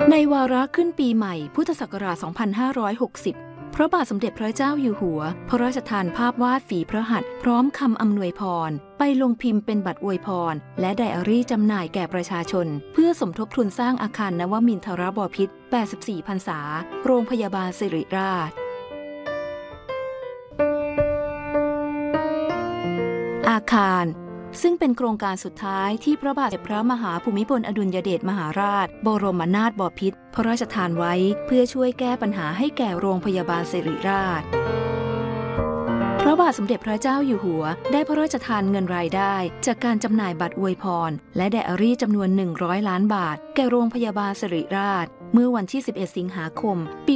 ในวาระขึ้นปีใหม่พุทธศักราช 2560 พระบาทสมเด็จพระเจ้าอยู่หัวพระราชทานภาพวาดฝีพระหัตถ์พร้อมคำอำนวยพรไปลงพิมพ์เป็นบัตรอวยพรและไดอารี่จำหน่ายแก่ประชาชนเพื่อสมทบทุนสร้างอาคารนวมินทรบพิตร 84 พรรษาโรงพยาบาลสิริราชอาคารซึ่งเป็นโครงการสุดท้ายที่พระบาทสมเด็จพระมหาภูมิพลอดุลยเดชมหาราชบรมนาถบพิตรพระราชทานไว้เพื่อช่วยแก้ปัญหาให้แก่โรงพยาบาลสิริราชพระบาทสมเด็จพระเจ้าอยู่หัวได้พระราชทานเงินรายได้จากการจำหน่ายบัตรอวยพรและไดอารี่จำนวน100 ล้านบาทแก่โรงพยาบาลสิริราชเมื่อวันที่ 11 สิงหาคม ปี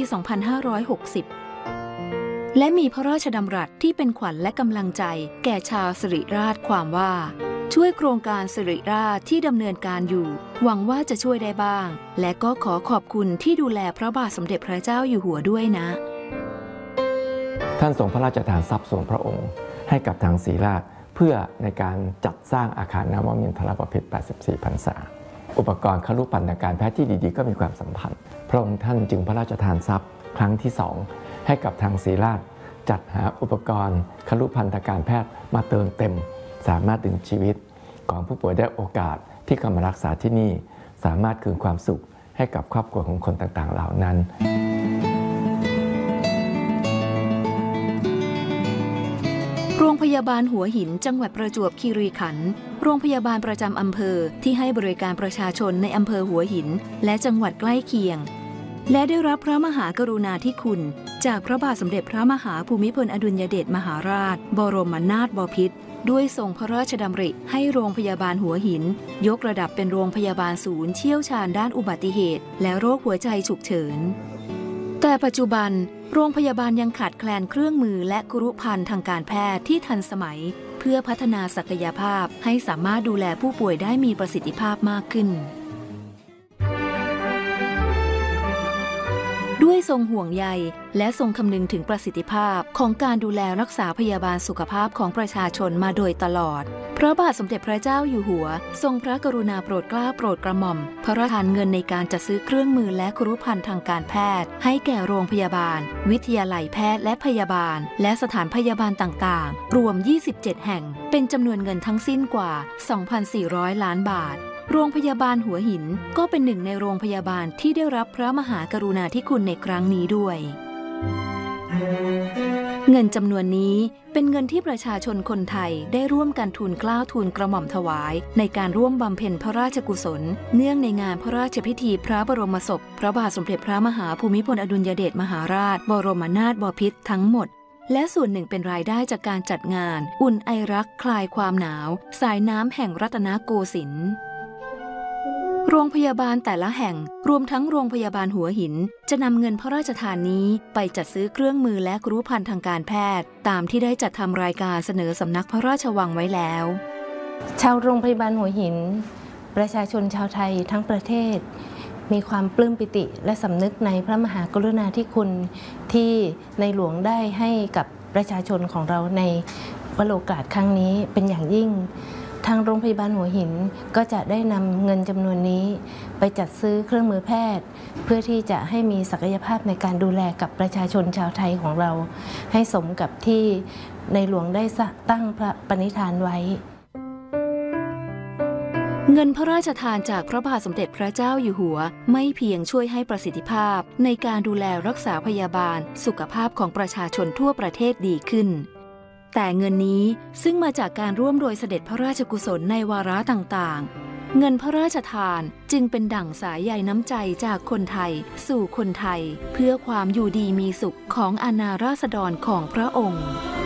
2560และมีพระราชดำรัสที่เป็นขวัญและกำลังใจแก่ชาวสิริราชความว่าช่วยโครงการสิริราชที่ดำเนินการอยู่หวังว่าจะช่วยได้บ้างและก็ขอขอบคุณที่ดูแลพระบาทสมเด็จพระเจ้าอยู่หัวด้วยนะท่านทรงพระราชทานทรัพย์ส่วนพระองค์ให้กับทางศรีราชเพื่อในการจัดสร้างอาคารนวมินทรบพิตร 84 พรรษาอุปกรณ์ครุภัณฑ์ทางการแพทย์ที่ดีๆก็มีความสัมพันธ์พระองค์ท่านจึงพระราชทานทรัพย์ครั้งที่2ให้กับทางศรีราชจัดหาอุปกรณ์ครุภัณฑ์ทางการแพทย์มาเติมเต็มสามารถดึงชีวิตของผู้ป่วยได้โอกาสที่เข้ามารักษาที่นี่สามารถคืนความสุขให้กับครอบครัวของคนต่างๆเหล่านั้นโรงพยาบาลหัวหินจังหวัดประจวบคีรีขันธ์โรงพยาบาลประจำอำเภอที่ให้บริการประชาชนในอำเภอหัวหินและจังหวัดใกล้เคียงและได้รับพระมหากรุณาธิคุณจากพระบาทสมเด็จพระมหาภูมิพลอดุลยเดชมหาราชบรมนาถบพิตรด้วยทรงพระราชดำริให้โรงพยาบาลหัวหินยกระดับเป็นโรงพยาบาลศูนย์เชี่ยวชาญด้านอุบัติเหตุและโรคหัวใจฉุกเฉินแต่ปัจจุบันโรงพยาบาลยังขาดแคลนเครื่องมือและครุภัณฑ์ทางการแพทย์ที่ทันสมัยเพื่อพัฒนาศักยภาพให้สามารถดูแลผู้ป่วยได้มีประสิทธิภาพมากขึ้นด้วยทรงห่วงใยและทรงคำนึงถึงประสิทธิภาพของการดูแลรักษาพยาบาลสุขภาพของประชาชนมาโดยตลอดพระบาทสมเด็จพระเจ้าอยู่หัวทรงพระกรุณาโปรดเกล้าโปรดกระหม่อมพระราชทานเงินในการจัดซื้อเครื่องมือและครุภัณฑ์ทางการแพทย์ให้แก่โรงพยาบาลวิทยาลัยแพทย์และพยาบาลและสถานพยาบาลต่างๆรวม27แห่งเป็นจำนวนเงินทั้งสิ้นกว่า 2,400 ล้านบาทโรงพยาบาลหัวหินก็เป็นหนึ่งในโรงพยาบาลที่ได้รับพระมหากรุณาธิคุณในครั้งนี้ด้วยเงินจำนวนนี้เป็นเงินที่ประชาชนคนไทยได้ร่วมกันทูลเกล้าทูลกระหม่อมถวายในการร่วมบำเพ็ญพระราชกุศลเนื่องในงานพระราชพิธีพระบรมศพพระบาทสมเด็จพระมหาภูมิพลอดุลยเดชมหาราชบรมนาถบพิตรทั้งหมดและส่วนหนึ่งเป็นรายได้จากการจัดงานอุ่นไอรักคลายความหนาวสายน้ำแห่งรัตนโกสินทร์โรงพยาบาลแต่ละแห่งรวมทั้งโรงพยาบาลหัวหินจะนำเงินพระราชทานนี้ไปจัดซื้อเครื่องมือและครุภัณฑ์ทางการแพทย์ตามที่ได้จัดทำรายการเสนอสำนักพระราชวังไว้แล้วชาวโรงพยาบาลหัวหินประชาชนชาวไทยทั้งประเทศมีความปลื้มปิติและสำนึกในพระมหากรุณาธิคุณที่ในหลวงได้ให้กับประชาชนของเราในวโรกาสครั้งนี้เป็นอย่างยิ่งทางโรงพยาบาลหัวหินก็จะได้นำเงินจำนวนนี้ไปจัดซื้อเครื่องมือแพทย์เพื่อที่จะให้มีศักยภาพในการดูแลกับประชาชนชาวไทยของเราให้สมกับที่ในหลวงได้ตั้งพระปณิธานไว้เงินพระราชทานจากพระบาทสมเด็จพระเจ้าอยู่หัวไม่เพียงช่วยให้ประสิทธิภาพในการดูแลรักษาพยาบาลสุขภาพของประชาชนทั่วประเทศดีขึ้นแต่เงินนี้ซึ่งมาจากการร่วมโดยเสด็จพระราชกุศลในวาระต่างๆเงินพระราชทานจึงเป็นดั่งสายใยน้ำใจจากคนไทยสู่คนไทยเพื่อความอยู่ดีมีสุขของอาณาราษฎรของพระองค์